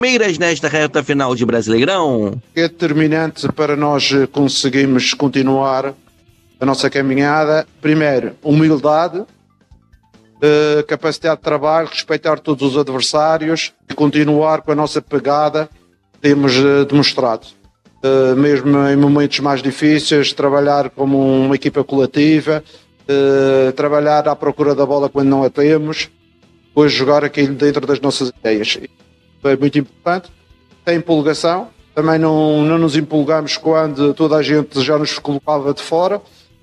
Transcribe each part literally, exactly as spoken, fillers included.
Palmeiras nesta reta final de Brasileirão. É determinante para nós conseguirmos continuar a nossa caminhada. Primeiro, humildade, capacidade de trabalho, respeitar todos os adversários e continuar com a nossa pegada que temos demonstrado. Mesmo em momentos mais difíceis, trabalhar como uma equipa coletiva, trabalhar à procura da bola quando não a temos, depois jogar aquilo dentro das nossas ideias. É muito importante. Tem empolgação, também não, não nos empolgamos quando toda a gente já nos colocava de fora,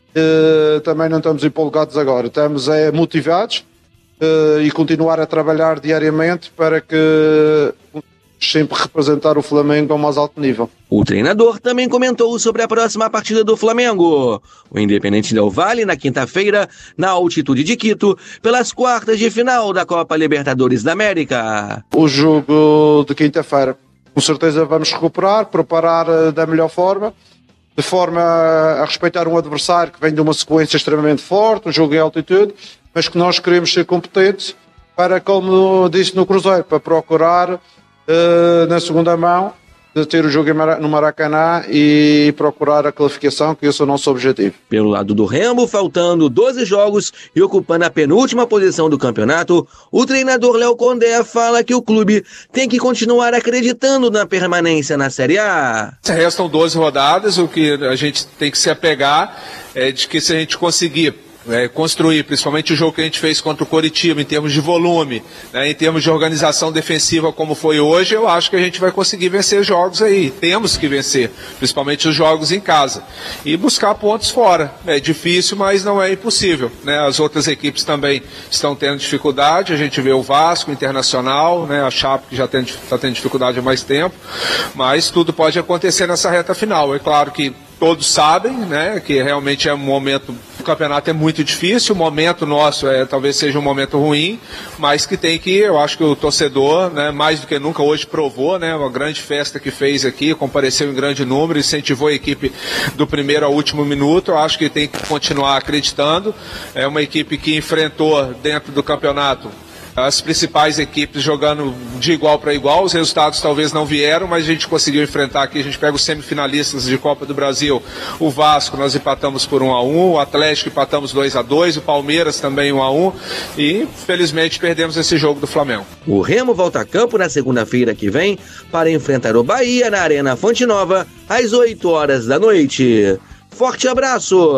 uh, também não estamos empolgados agora, estamos é, motivados uh, e continuar a trabalhar diariamente para que sempre representar o Flamengo ao mais alto nível. O treinador também comentou sobre a próxima partida do Flamengo. O Independente Del Valle, na quinta-feira, na altitude de Quito, pelas quartas de final da Copa Libertadores da América. O jogo de quinta-feira, com certeza vamos recuperar, preparar da melhor forma, de forma a respeitar um adversário que vem de uma sequência extremamente forte, um jogo em altitude, mas que nós queremos ser competentes para, como disse no Cruzeiro, para procurar Uh, na segunda mão, de ter o jogo no Maracanã e procurar a classificação, que esse é o nosso objetivo. Pelo lado do Remo, faltando doze jogos e ocupando a penúltima posição do campeonato, o treinador Léo Condé fala que o clube tem que continuar acreditando na permanência na Série A. Restam doze rodadas, o que a gente tem que se apegar é de que se a gente conseguir É, construir, principalmente o jogo que a gente fez contra o Coritiba, em termos de volume, né, em termos de organização defensiva como foi hoje, eu acho que a gente vai conseguir vencer jogos aí. Temos que vencer, principalmente os jogos em casa. E buscar pontos fora. É difícil, mas não é impossível, né? As outras equipes também estão tendo dificuldade, a gente vê o Vasco, o Internacional, né, a Chape que já está tendo dificuldade há mais tempo, mas tudo pode acontecer nessa reta final. É claro que todos sabem, né, que realmente é um momento, o campeonato é muito difícil, o momento nosso é, talvez seja um momento ruim, mas que tem que, eu acho que o torcedor, né, mais do que nunca hoje provou, né, uma grande festa que fez aqui, compareceu em grande número, incentivou a equipe do primeiro ao último minuto, eu acho que tem que continuar acreditando, é uma equipe que enfrentou dentro do campeonato as principais equipes jogando de igual para igual, os resultados talvez não vieram, mas a gente conseguiu enfrentar aqui, a gente pega os semifinalistas de Copa do Brasil, o Vasco nós empatamos por um a um, o Atlético empatamos dois a dois, o Palmeiras também um a um e felizmente perdemos esse jogo do Flamengo. O Remo volta a campo na segunda-feira que vem para enfrentar o Bahia na Arena Fonte Nova às oito horas da noite. Forte abraço!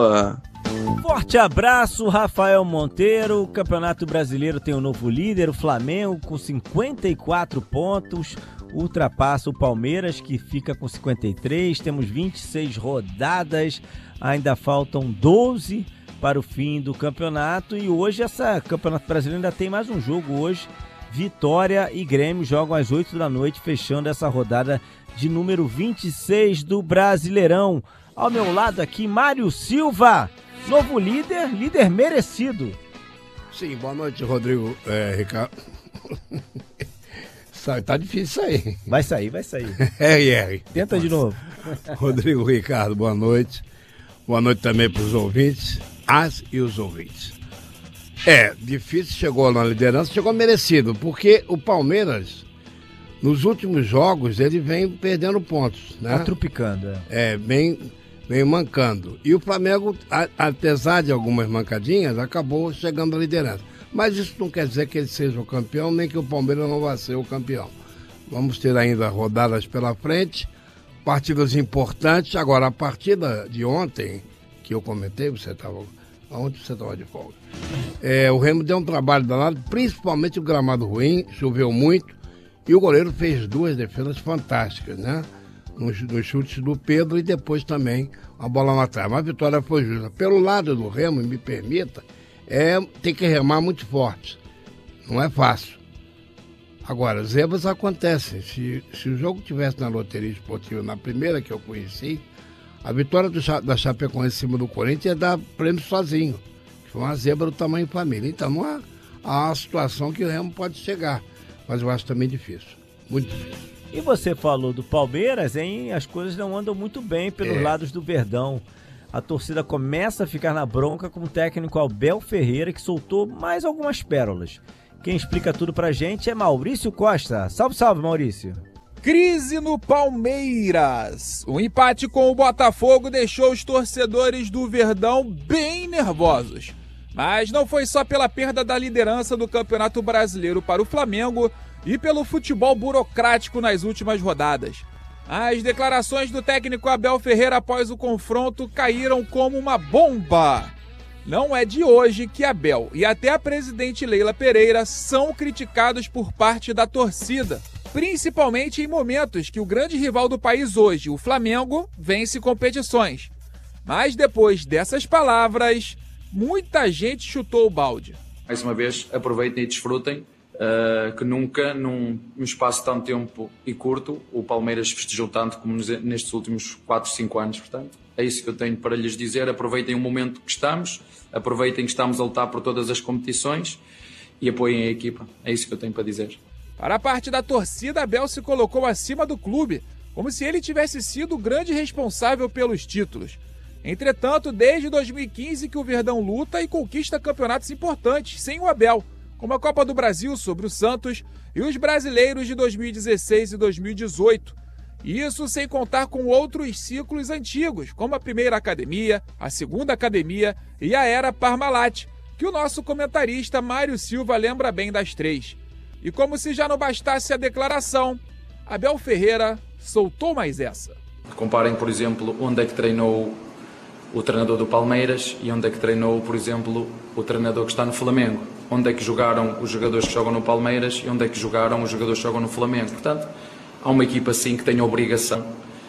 Forte abraço, Rafael Monteiro. O Campeonato Brasileiro tem um novo líder, o Flamengo, com cinquenta e quatro pontos. Ultrapassa o Palmeiras, que fica com cinquenta e três. Temos vinte e seis rodadas. Ainda faltam doze para o fim do campeonato. E hoje, essa Campeonato Brasileiro ainda tem mais um jogo hoje. Vitória e Grêmio jogam às oito da noite, fechando essa rodada de número vinte e seis do Brasileirão. Ao meu lado aqui, Mário Silva. Novo líder, líder merecido. Sim, boa noite, Rodrigo, é, Ricardo. Tá difícil sair. Vai sair, vai sair. R R. Tenta Nossa. de novo. Rodrigo, Ricardo, boa noite. Boa noite também para os ouvintes, as e os ouvintes. É, difícil, chegou na liderança, chegou merecido, porque o Palmeiras, nos últimos jogos, ele vem perdendo pontos, né? Tá trupicando, é. É, bem... vem mancando. E o Flamengo, a, apesar de algumas mancadinhas, acabou chegando à liderança. Mas isso não quer dizer que ele seja o campeão, nem que o Palmeiras não vai ser o campeão. Vamos ter ainda rodadas pela frente, partidas importantes. Agora, a partida de ontem, que eu comentei, você estava... Ontem você estava de folga. É, o Remo deu um trabalho danado, principalmente o gramado ruim, choveu muito, e o goleiro fez duas defesas fantásticas, né? Nos, nos chutes do Pedro e depois também a bola na trave. Mas a vitória foi justa. Pelo lado do Remo, me permita, é, tem que remar muito forte. Não é fácil. Agora, zebras acontecem. Se, se o jogo tivesse na loteria esportiva, na primeira que eu conheci, a vitória do, da Chapecoense em cima do Corinthians ia dar prêmio sozinho. Foi uma zebra do tamanho família. Então não há, há uma situação que o Remo pode chegar. Mas eu acho também difícil. Muito difícil. E você falou do Palmeiras, hein? As coisas não andam muito bem pelos é. lados do Verdão. A torcida começa a ficar na bronca com o técnico Abel Ferreira, que soltou mais algumas pérolas. Quem explica tudo pra gente é Maurício Costa. Salve, salve, Maurício. Crise no Palmeiras. O empate com o Botafogo deixou os torcedores do Verdão bem nervosos. Mas não foi só pela perda da liderança do Campeonato Brasileiro para o Flamengo e pelo futebol burocrático nas últimas rodadas. As declarações do técnico Abel Ferreira após o confronto caíram como uma bomba. Não é de hoje que Abel e até a presidente Leila Pereira são criticados por parte da torcida, principalmente em momentos que o grande rival do país hoje, o Flamengo, vence competições. Mas depois dessas palavras, muita gente chutou o balde. Mais uma vez, aproveitem e desfrutem, uh, que nunca, num, num espaço de tanto tempo e curto, o Palmeiras festejou tanto como nestes últimos quatro, cinco anos, portanto. É isso que eu tenho para lhes dizer. Aproveitem o momento que estamos, aproveitem que estamos a lutar por todas as competições e apoiem a equipa. É isso que eu tenho para dizer. Para a parte da torcida, Abel se colocou acima do clube, como se ele tivesse sido o grande responsável pelos títulos. Entretanto, desde dois mil e quinze que o Verdão luta e conquista campeonatos importantes sem o Abel, como a Copa do Brasil sobre o Santos e os brasileiros de dois mil e dezesseis e dois mil e dezoito. Isso sem contar com outros ciclos antigos, como a primeira academia, a segunda academia e a era Parmalat, que o nosso comentarista Mário Silva lembra bem das três. E como se já não bastasse a declaração, Abel Ferreira soltou mais essa. Comparem, por exemplo, onde é que treinou o treinador do Palmeiras e onde é que treinou, por exemplo, o treinador que está no Flamengo. Onde é que jogaram os jogadores que jogam no Palmeiras e onde é que jogaram os jogadores que jogam no Flamengo. Portanto, há uma equipa assim que tem a obrigação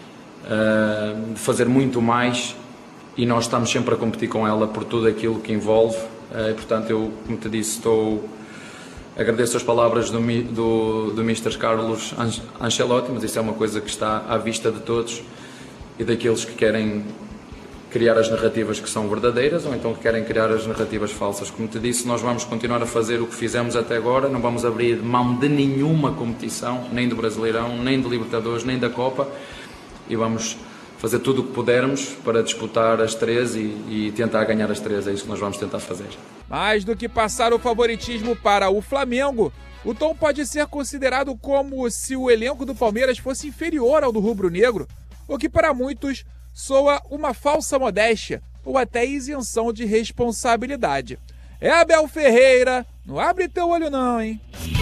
uh, de fazer muito mais e nós estamos sempre a competir com ela por tudo aquilo que envolve. Uh, e, portanto, eu, como te disse, estou... agradeço as palavras do, do, do mister Carlos Ancelotti, mas isso é uma coisa que está à vista de todos e daqueles que querem criar as narrativas que são verdadeiras ou então que querem criar as narrativas falsas. Como te disse, nós vamos continuar a fazer o que fizemos até agora, não vamos abrir mão de nenhuma competição, nem do Brasileirão, nem de Libertadores, nem da Copa, e vamos fazer tudo o que pudermos para disputar as três e, e tentar ganhar as três, é isso que nós vamos tentar fazer. Mais do que passar o favoritismo para o Flamengo, o tom pode ser considerado como se o elenco do Palmeiras fosse inferior ao do rubro-negro, o que para muitos soa uma falsa modéstia ou até isenção de responsabilidade. É Abel Ferreira, não abre teu olho não, hein?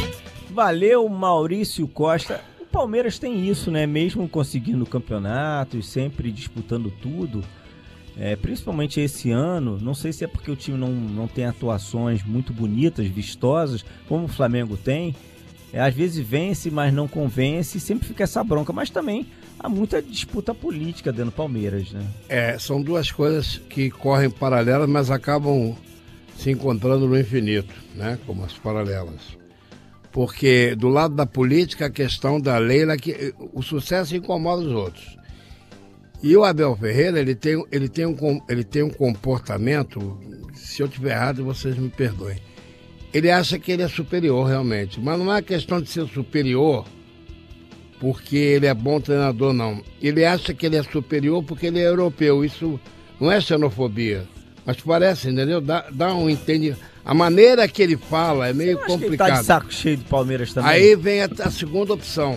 Valeu, Maurício Costa. O Palmeiras tem isso, né? Mesmo conseguindo campeonatos, sempre disputando tudo, é, principalmente esse ano, não sei se é porque o time não, não tem atuações muito bonitas, vistosas, como o Flamengo tem, é, às vezes vence, mas não convence, sempre fica essa bronca, mas também há muita disputa política dentro do Palmeiras, né? É, são duas coisas que correm paralelas, mas acabam se encontrando no infinito, né? Como as paralelas. Porque do lado da política, a questão da Leila, que o sucesso incomoda os outros. E o Abel Ferreira, ele tem, ele tem, um, ele tem um comportamento, se eu estiver errado, vocês me perdoem. Ele acha que ele é superior realmente, mas não é questão de ser superior porque ele é bom treinador, não. Ele acha que ele é superior porque ele é europeu. Isso não é xenofobia, mas parece, entendeu? Dá, dá um entendimento. A maneira que ele fala é meio complicado. Ele tá de saco cheio do Palmeiras também. Aí vem a, a segunda opção.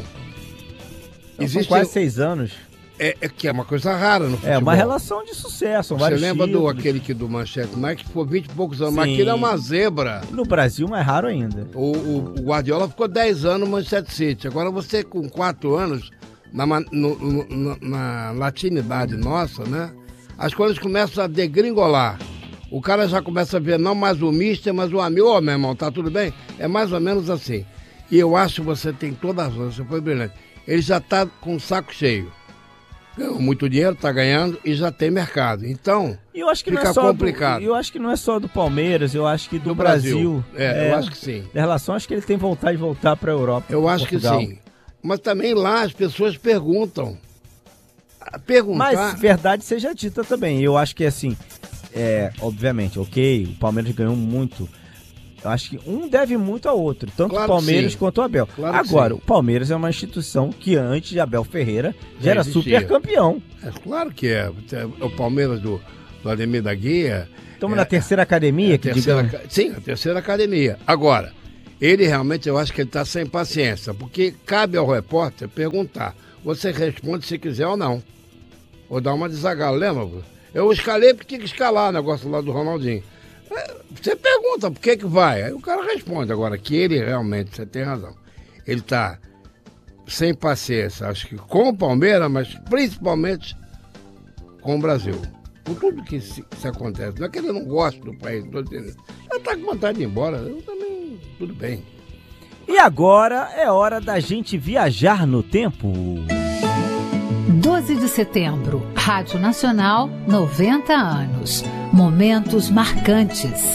Então, Existe são quase seis anos. É, é que é uma coisa rara no futebol. É uma relação de sucesso. Você lembra do aquele que do Manchete, mas que ficou vinte e poucos anos, Sim. mas aquele é uma zebra. No Brasil, mais raro ainda. O, o, o Guardiola ficou dez anos no Manchester City. Agora você com quatro anos, na, no, no, na latinidade nossa, né? As coisas começam a degringolar. O cara já começa a ver não mais o mister, mas o amigo. Ô, meu irmão, tá tudo bem? É mais ou menos assim. E eu acho que você tem toda a razão, você foi brilhante. Ele já tá com o saco cheio. Ganhou muito dinheiro, tá ganhando e já tem mercado. Então, eu acho que fica não é só complicado. Do, eu acho que não é só do Palmeiras, eu acho que do, do Brasil. Brasil. É, é, eu acho que sim. Da relação, acho que ele tem vontade de voltar para a Europa. Eu acho Portugal. que sim. Mas também lá as pessoas perguntam. Perguntar... Mas verdade seja dita também. Eu acho que assim, é, obviamente, ok, o Palmeiras ganhou muito. Eu acho que um deve muito ao outro, tanto claro o Palmeiras quanto o Abel. Claro Agora, o Palmeiras é uma instituição que antes de Abel Ferreira já, já era super campeão. É claro que é. O Palmeiras do, do Ademir da Guia. Estamos é, na terceira academia, é que terceira, digamos. Sim, a terceira academia. Agora, Ele realmente, eu acho que ele está sem paciência, porque cabe ao repórter perguntar. Você responde se quiser ou não. Ou dá uma desagala, lembra? Eu escalei porque tinha que escalar o negócio lá do Ronaldinho. Você pergunta por que que vai, aí o cara responde. Agora, que ele realmente, você tem razão, ele está sem paciência, acho que com o Palmeiras, mas principalmente com o Brasil. Por tudo que se, se acontece. Não é que ele não gosta do país, ele está com vontade de ir embora, eu também, tudo bem. E agora é hora da gente viajar no tempo. doze de setembro, Rádio Nacional, noventa anos. Momentos marcantes.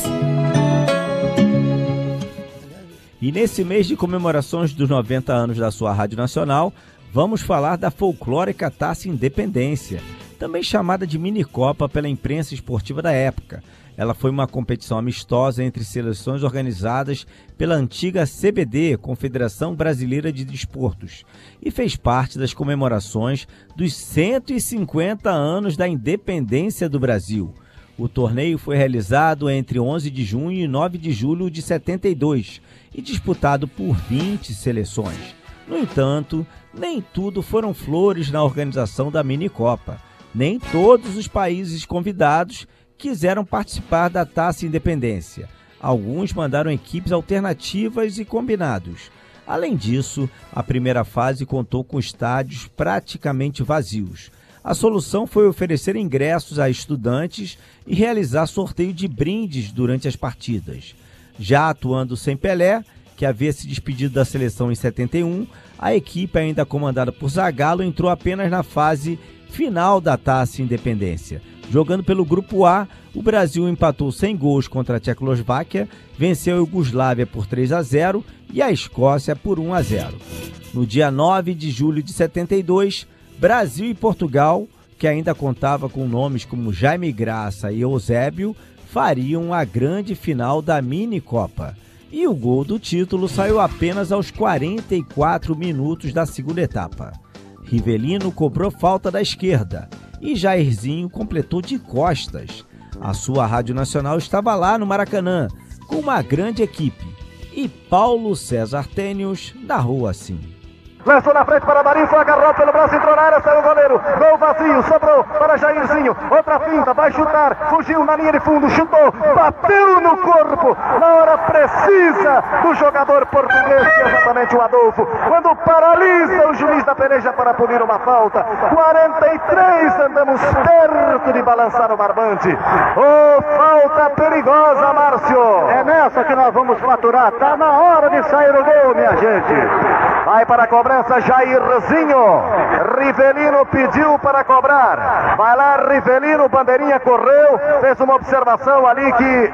E nesse mês de comemorações dos noventa anos da sua Rádio Nacional, vamos falar da folclórica Taça Independência, também chamada de Minicopa pela imprensa esportiva da época. Ela foi uma competição amistosa entre seleções organizadas pela antiga C B D, Confederação Brasileira de Desportos, e fez parte das comemorações dos cento e cinquenta anos da independência do Brasil. O torneio foi realizado entre onze de junho e nove de julho de setenta e dois e disputado por vinte seleções. No entanto, nem tudo foram flores na organização da Minicopa. Nem todos os países convidados quiseram participar da Taça Independência. Alguns mandaram equipes alternativas e combinados. Além disso, a primeira fase contou com estádios praticamente vazios. A solução foi oferecer ingressos a estudantes e realizar sorteio de brindes durante as partidas. Já atuando sem Pelé, que havia se despedido da seleção em setenta e um, a equipe, ainda comandada por Zagallo, entrou apenas na fase final da Taça Independência. Jogando pelo Grupo A, o Brasil empatou sem gols contra a Tchecoslováquia, venceu a Iugoslávia por três a zero e a Escócia por um a zero. No dia nove de julho de setenta e dois, Brasil e Portugal, que ainda contava com nomes como Jaime Graça e Eusébio, fariam a grande final da Minicopa. E o gol do título saiu apenas aos quarenta e quatro minutos da segunda etapa. Rivelino cobrou falta da esquerda e Jairzinho completou de costas. A sua Rádio Nacional estava lá no Maracanã, com uma grande equipe. E Paulo César Tênios narrou assim. Lançou na frente para Marinho, foi agarrado pelo braço, entrou na área, saiu o goleiro, gol vazio, sobrou para Jairzinho, outra finta, vai chutar, fugiu na linha de fundo, chutou, bateu no corpo, na hora precisa do jogador português, que é exatamente o Adolfo, quando paralisa o juiz da peleja para punir uma falta. quarenta e três, andamos perto de balançar o barbante. Oh, falta perigosa, Márcio. É nessa que nós vamos faturar, tá na hora de sair o gol, minha gente. Vai para a cobrança Jairzinho. Rivelino pediu para cobrar. Vai lá Rivelino, bandeirinha correu, fez uma observação ali que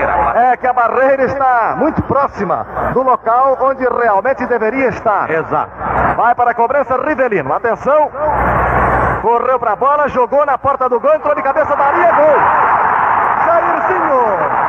é que a barreira está muito próxima do local onde realmente deveria estar. Exato. Vai para a cobrança Rivelino. Atenção. Correu para a bola, jogou na porta do gol, entrou de cabeça da área, gol. Jairzinho.